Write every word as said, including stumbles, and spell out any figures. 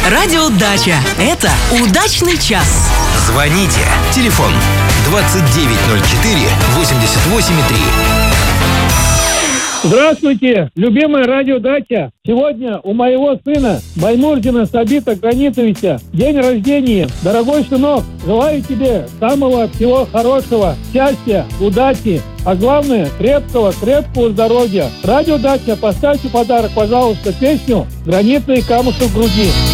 Радио Дача. Это удачный час. Звоните. Телефон двадцать девять ноль четыре восемьдесят восемь три. Здравствуйте, любимая радио Дача. Сегодня у моего сына Баймурдина Сабита Гранитовича день рождения. Дорогой сынок, желаю тебе самого всего хорошего, счастья, удачи, а главное крепкого, крепкого здоровья. Радио Дача, поставьте подарок, пожалуйста, песню «Гранитный камушек в груди».